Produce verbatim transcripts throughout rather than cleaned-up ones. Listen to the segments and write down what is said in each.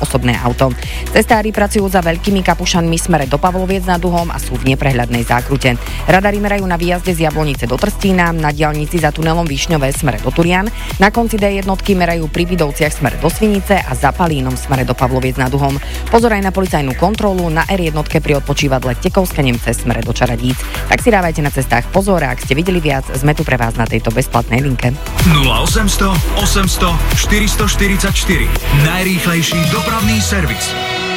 osobné auto. Cestári pracujú za veľkými kapušanmi smere do Pavloviec nad Uhom a sú v neprehľadnej zákrute. Radary merajú na výjazde z Jablonice do Trstína, na diaľnici za tunelom Višňové smere do Turian, na konci dé jednotky merajú pri Vidovciach smere do Svinice a za Palínom smere do Pavloviec nad Uhom. Pozor aj na policajnú kontrolu na er jednotke pri odpočívadle Tekovské Nemce smere do Čaradíc. Tak si dávajte na cestách pozor, a ak ste videli viac, sme tu pre vás na tejto bezplatnej linke. nula osemsto osemsto štyristoštyridsaťštyri. Najrýchlejší dopravný servis.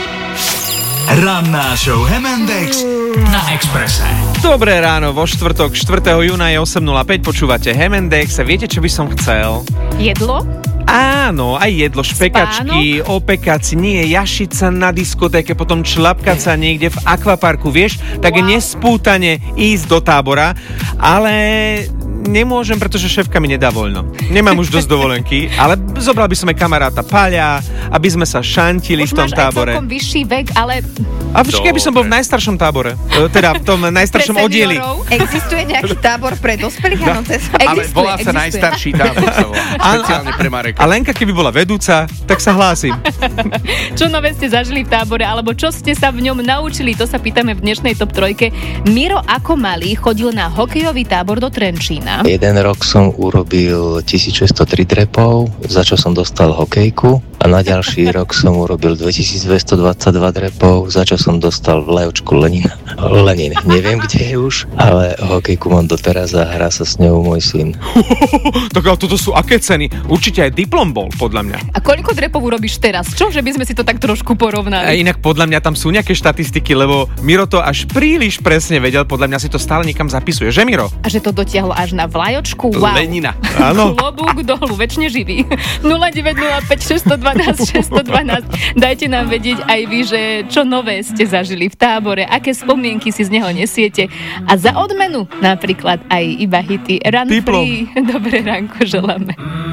Ranná show em end éks na Expresse. Dobré ráno, vo štvrtok, štvrtého júna je osem nula päť, počúvate em end éks. Viete, čo by som chcel? Jedlo? Áno, aj jedlo, špekačky, Spánok? opekať si, nie, jašiť sa na diskotéke, potom člapkať sa niekde v akvaparku, vieš, tak Wow. nespútane ísť do tábora, ale nemôžem, pretože šéfka mi nedá voľno. Nemám už dosť dovolenky, ale zobral by som aj kamaráta Paľa, aby sme sa šantili Už v tom máš tábore. aj celkom vyšší vek, ale A počkaj, aby som bol v najstaršom tábore, E, teda v tom najstaršom pre oddieli. seniorov. Existuje nejaký tábor pre dospelých? Áno, to je- Ale existuje, volá sa existuje. najstarší tábor, sa volá. Špeciálne pre Mareka. A Lenka, keby bola vedúca, tak sa hlásim. Čo nové ste zažili v tábore, alebo čo ste sa v ňom naučili, to sa pýtame v dnešnej top trojke. Miro ako malý chodil na hokejový tábor do Trenčína. Jeden rok som urobil tisícšesťstotri drepov, za čo som dostal hokejku, a na ďalší rok som urobil dvetisícdvestodvadsaťdva drepov, za čo som dostal vlajočku Lenina. Lenin, neviem kde je už, ale hokejku mám doteraz a hrá sa s ňou môj syn. Tak ale toto sú aké ceny? Určite aj diplom bol, podľa mňa. A koľko drepov urobíš teraz? Čo, že by sme si to tak trošku A porovnali? inak podľa mňa tam sú nejaké štatistiky, lebo Miro to až príliš presne vedel, podľa mňa si to stále niekam zapisuje, že Miro? A že to dotiahlo až na vlajočku? Wow. Lenina. Áno. Klobúk dolu, väčšine živý. nula deväť nula päť šesť jedna dva šesť jedna dva. Dajte nám vedieť aj vy, že čo nové ste zažili v tábore, aké spomienky si z neho nesiete. A za odmenu napríklad aj iba hity Run Diplom. Free. Dobré ránko želáme.